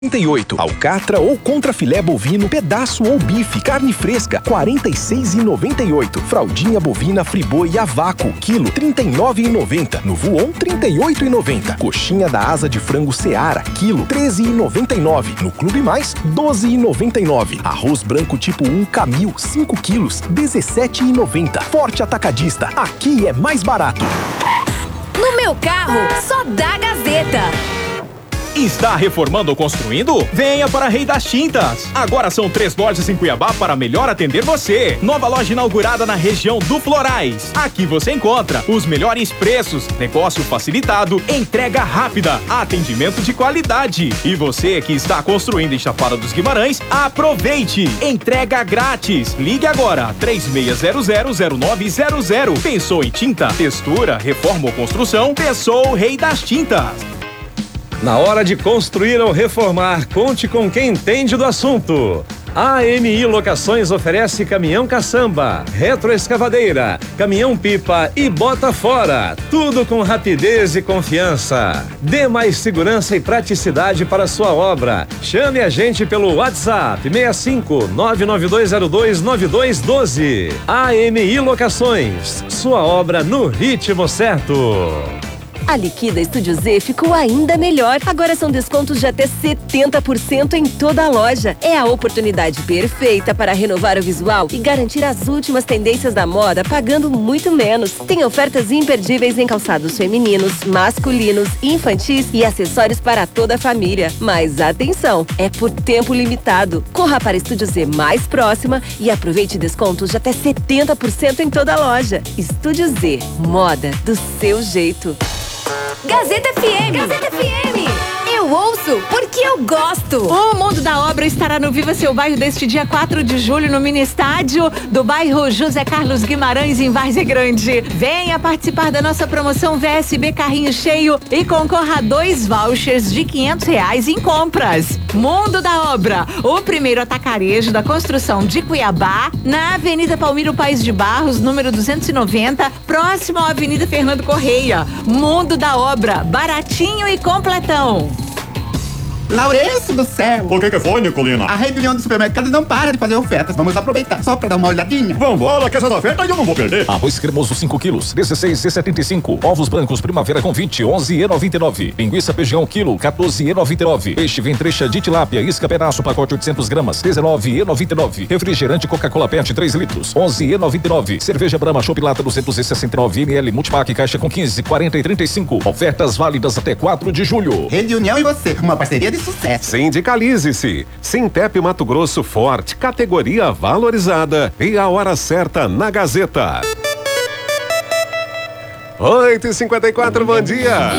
38. Alcatra ou contrafilé bovino, pedaço ou bife, carne fresca, 46,98. Fraldinha bovina Friboi a vácuo, quilo, 39,90. No Voon, 38,90. Coxinha da asa de frango Seara, quilo, 13,99. No Clube Mais, 12,99. Arroz branco tipo 1 Camil, 5 quilos, 17,90. Forte Atacadista, aqui é mais barato. No meu carro, só dá Gazeta. Está reformando ou construindo? Venha para Rei das Tintas. Agora são 3 lojas em Cuiabá para melhor atender você. Nova loja inaugurada na região do Florais. Aqui você encontra os melhores preços, negócio facilitado, entrega rápida, atendimento de qualidade. E você que está construindo em Chapada dos Guimarães, aproveite! Entrega grátis. Ligue agora, 36000900. Pensou em tinta, textura, reforma ou construção? Pensou Rei das Tintas. Na hora de construir ou reformar, conte com quem entende do assunto. A AMI Locações oferece caminhão caçamba, retroescavadeira, caminhão pipa e bota fora. Tudo com rapidez e confiança. Dê mais segurança e praticidade para sua obra. Chame a gente pelo WhatsApp 65 99202 9212. AMI Locações, sua obra no ritmo certo. A Liquida Estúdio Z ficou ainda melhor. Agora são descontos de até 70% em toda a loja. É a oportunidade perfeita para renovar o visual e garantir as últimas tendências da moda pagando muito menos. Tem ofertas imperdíveis em calçados femininos, masculinos, infantis e acessórios para toda a família. Mas atenção, é por tempo limitado. Corra para a Estúdio Z mais próxima e aproveite descontos de até 70% em toda a loja. Estúdio Z, moda do seu jeito. Gazeta FM. Gazeta FM. Eu ouço porque eu gosto. O Mundo da Obra estará no Viva Seu Bairro deste dia 4 de julho no mini estádio do bairro José Carlos Guimarães, em Várzea Grande. Venha participar da nossa promoção VSB Carrinho Cheio e concorra a 2 vouchers de R$500 em compras. Mundo da Obra, o primeiro atacarejo da construção de Cuiabá, na Avenida Palmiro Paes de Barros, número 290, próximo à Avenida Fernando Correia. Mundo da Obra, baratinho e completão. Laurêncio do céu! O que foi, Nicolina? A rede Leão do supermercado não para de fazer ofertas. Vamos aproveitar só pra dar uma olhadinha. Vambora, que essas ofertas eu não vou perder. Arroz cremoso 5 quilos, 16,75. Ovos brancos primavera com 20, 11,99. Linguiça feijão quilo, 14,99. Peixe ventrecha de tilápia, isca pedaço, pacote 800 gramas, 19,99. Refrigerante Coca-Cola Pet 3 litros, 11,99. Cerveja Brahma Chopp Lata 269 ml, multipack caixa com 15, 40 e 35. Ofertas válidas até 4 de julho. Rede União e você, uma parceria de sucesso. Sindicalize-se. Sintep Mato Grosso Forte, categoria valorizada. E a hora certa na Gazeta. 8h54, bom dia.